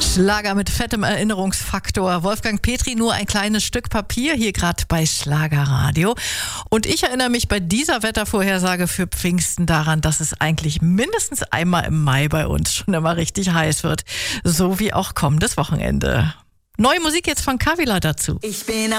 Schlager mit fettem Erinnerungsfaktor. Wolfgang Petri, nur ein kleines Stück Papier, hier gerade bei Schlagerradio. Und ich erinnere mich bei dieser Wettervorhersage für Pfingsten daran, dass es eigentlich mindestens einmal im Mai bei uns schon immer richtig heiß wird. So wie auch kommendes Wochenende. Neue Musik jetzt von Kavila dazu. Ich bin